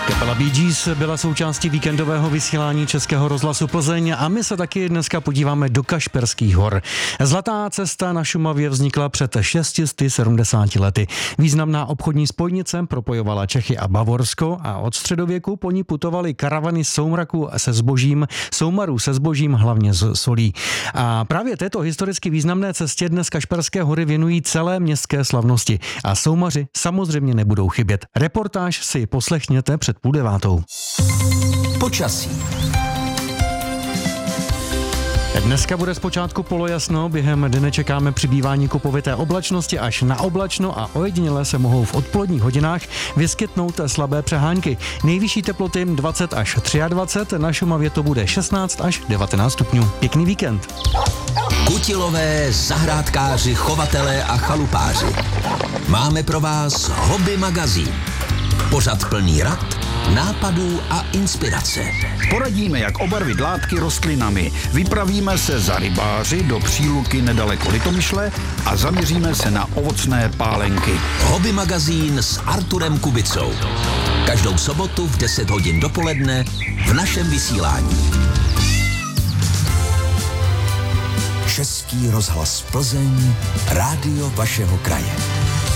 Kapela Bee Gees byla součástí víkendového vysílání Českého rozhlasu Plzeň a my se taky dneska podíváme do Kašperských hor. Zlatá cesta na Šumavě vznikla před 670 lety. Významná obchodní spojnice propojovala Čechy a Bavorsko a od středověku po ní putovaly karavany soumraků se zbožím, soumarů se zbožím, hlavně z solí. A právě této historicky významné cestě dnes Kašperské hory věnují celé městské slavnosti a soumaři samozřejmě nebudou chybět. Reportáž si poslechněte před 8:30. Počasí. Dneska bude zpočátku polojasno, během dne čekáme přibývání kupovité oblačnosti až na oblačno a ojediněle se mohou v odpoledních hodinách vyskytnout slabé přehánky. Nejvyšší teploty 20 až 23, na Šumavě to bude 16 až 19 stupňů. Pěkný víkend. Kutilové, zahrádkáři, chovatelé a chalupáři. Máme pro vás Hobby magazín. Pořad plný rad, nápadů a inspirace. Poradíme, jak obarvit látky rostlinami. Vypravíme se za rybáři do Příluky nedaleko Litomyšle a zaměříme se na ovocné pálenky. Hobby magazín s Arturem Kubicou. Každou sobotu v 10 hodin dopoledne v našem vysílání. Český rozhlas Plzeň, rádio vašeho kraje.